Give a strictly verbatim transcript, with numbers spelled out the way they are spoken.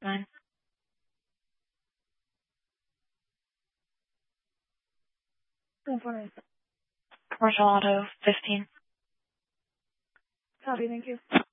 nine. ten twenty. Commercial auto, fifteen. Copy, thank you.